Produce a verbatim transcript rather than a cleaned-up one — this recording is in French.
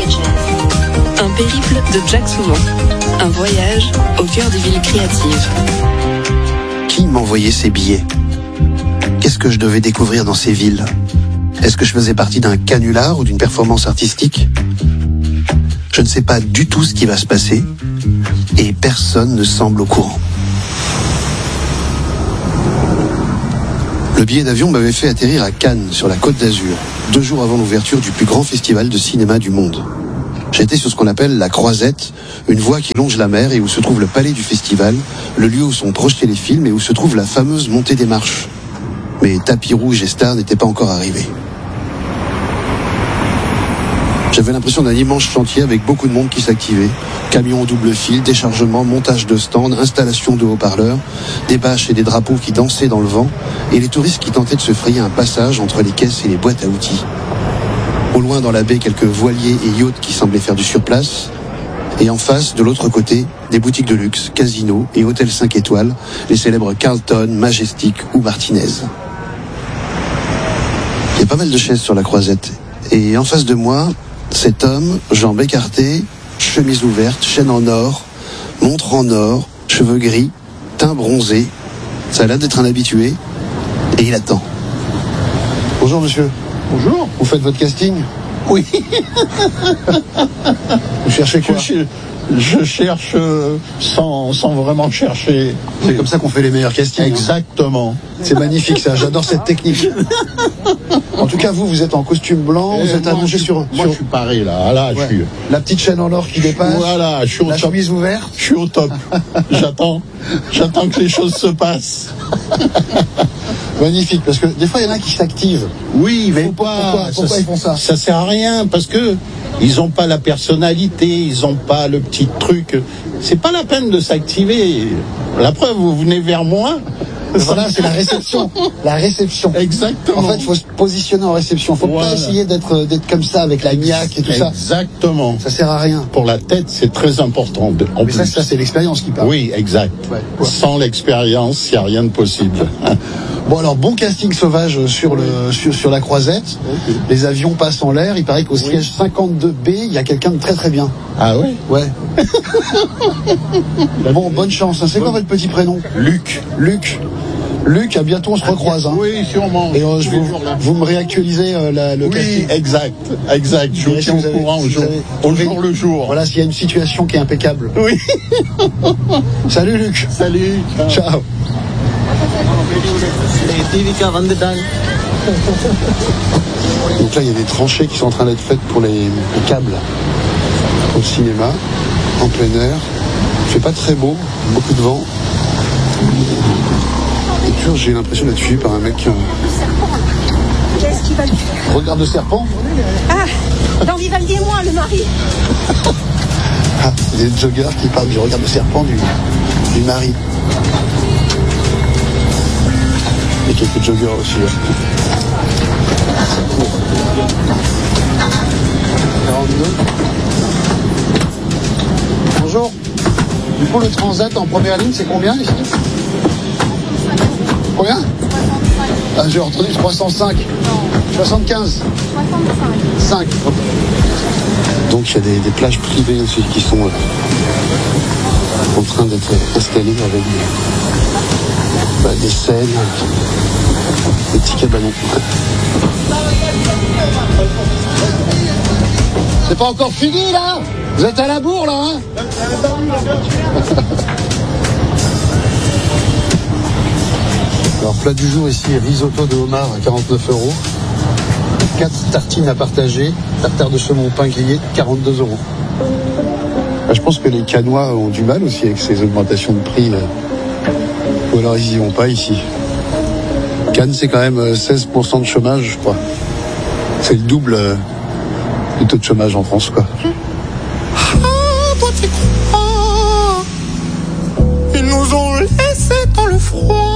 Un périple de Jack Souvent. Un voyage au cœur des villes créatives. Qui m'envoyait ces billets ? Qu'est-ce que je devais découvrir dans ces villes ? Est-ce que je faisais partie d'un canular ou d'une performance artistique ? Je ne sais pas du tout ce qui va se passer et personne ne semble au courant. Le billet d'avion m'avait fait atterrir à Cannes, sur la Côte d'Azur, deux jours avant l'ouverture du plus grand festival de cinéma du monde. J'étais sur ce qu'on appelle la Croisette, une voie qui longe la mer et où se trouve le palais du festival, le lieu où sont projetés les films et où se trouve la fameuse montée des marches. Mais tapis rouge et stars n'étaient pas encore arrivés. J'avais l'impression d'un immense chantier avec beaucoup de monde qui s'activait. Camions au double fil, déchargement, montage de stands, installation de haut-parleurs, des bâches et des drapeaux qui dansaient dans le vent, et les touristes qui tentaient de se frayer un passage entre les caisses et les boîtes à outils. Au loin dans la baie, quelques voiliers et yachts qui semblaient faire du surplace. Et en face, de l'autre côté, des boutiques de luxe, casinos et hôtels cinq étoiles, les célèbres Carlton, Majestic ou Martinez. Il y a pas mal de chaises sur la Croisette. Et en face de moi, cet homme, jambes écartées, chemise ouverte, chaîne en or, montre en or, cheveux gris, teint bronzé. Ça a l'air d'être un habitué. Et il attend. Bonjour monsieur. Bonjour. Vous faites votre casting ? Oui. Vous cherchez quoi ? je, je cherche euh, sans, sans vraiment chercher. C'est comme ça qu'on fait les meilleurs castings. Exactement. C'est magnifique ça, j'adore cette technique. En tout cas, vous, vous êtes en costume blanc, vous êtes allongé sur... Moi, sur... je suis paré là. Là, Ouais. je suis... La petite chaîne en or qui dépasse. Voilà, je suis au la top. chemise ouverte. Je suis au top. J'attends. J'attends que les choses se passent. Magnifique, parce que des fois, il y en a qui s'activent. Oui, mais faut pas. pourquoi, pourquoi ça, ils font ça ? Ça sert à rien parce que ils ont pas la personnalité, ils ont pas le petit truc. C'est pas la peine de s'activer. La preuve, vous venez vers moi. Voilà, c'est la réception. La réception. Exactement. En fait, il faut se positionner en réception. Il ne faut Voilà. pas essayer d'être, d'être comme ça avec la niaque et tout ça. Exactement. Ça sert à rien. Pour la tête, c'est très important. De, en Mais ça, plus. ça, c'est l'expérience qui parle. Oui, exact. Ouais. Ouais. Sans l'expérience, il n'y a rien de possible. Bon, alors, bon casting sauvage sur, le, sur, sur la Croisette. Okay. Les avions passent en l'air. Il paraît qu'au Oui. siège cinquante-deux B, il y a quelqu'un de très très bien. Ah oui? Ouais. Bon, bonne chance. C'est quoi votre petit prénom? Luc. Luc. Luc, à bientôt, on se recroise. Hein. Oui, sûrement. Et euh, je vous, vous me réactualisez euh, la, le oui, casting. exact, exact. Je vous tiens au courant au jour, au jour le jour. Voilà, s'il y a une situation qui est impeccable. Oui. Salut Luc. Salut. Ciao. Ciao. Donc là, il y a des tranchées qui sont en train d'être faites pour les, les câbles au cinéma, en plein air. Il fait pas très beau, beaucoup de vent. Et toujours, j'ai l'impression d'être suivi par un mec. Euh... Qu'est-ce qu'il va lui faire? Regarde le serpent. Ah, dans Vivaldi et moi, le mari. Ah, il y a des joggers qui parlent du regard de serpent du, du mari. Et quelques joggers aussi. Là. quarante-deux. Bonjour. Du coup, le transat en première ligne, c'est combien ici? Combien? Ah, j'ai entendu trois cent cinq. soixante-quinze. cinq. Donc il y a des, des plages privées aussi qui sont euh, en train d'être installées avec des, bah, des scènes, des petits cabanons. C'est pas encore fini là? Vous êtes à la bourre là, hein? Alors plat du jour ici, risotto de homard à quarante-neuf euros. quatre tartines à partager, tartare de saumon pain grillé, quarante-deux euros. Ah, je pense que les Canois ont du mal aussi avec ces augmentations de prix. Là. Ou alors ils y vont pas ici. Cannes, c'est quand même seize pour cent de chômage, je crois. C'est le double euh, du taux de chômage en France, quoi. Ah, toi t'es crois, ils nous ont laissés dans le froid.